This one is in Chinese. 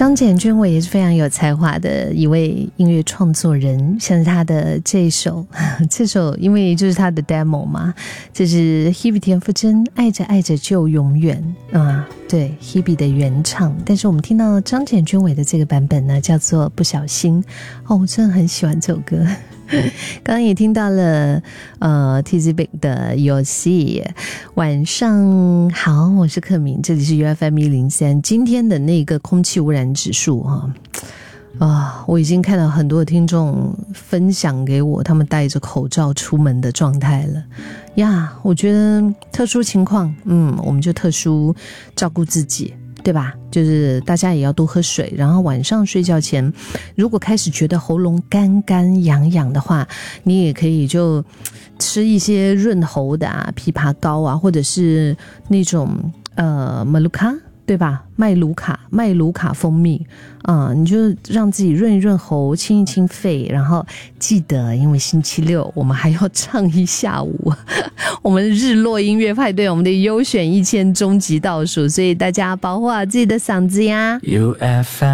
张简君伟也是非常有才华的一位音乐创作人，像是他的这首因为就是他的 demo 嘛，这是 Hebe 田馥甄爱着爱着就永远对 Hebe 的原唱，但是我们听到张简君伟的这个版本呢叫做不小心我真的很喜欢这首歌。刚刚也听到了TZ Big 的游戏。晚上好，我是克明，这里是 UFM103。今天的那个空气污染指数我已经看到很多的听众分享给我他们戴着口罩出门的状态了呀。我觉得特殊情况我们就特殊照顾自己，对吧？就是大家也要多喝水，然后晚上睡觉前如果开始觉得喉咙干干痒痒的话，你也可以就吃一些润喉的枇杷膏或者是那种马鲁卡，对吧？麦卢卡蜂蜜你就让自己润一润喉，清一清肺，然后记得因为星期六我们还要唱一下午我们日落音乐派对，我们的优选1000终极倒数，所以大家保护好自己的嗓子呀。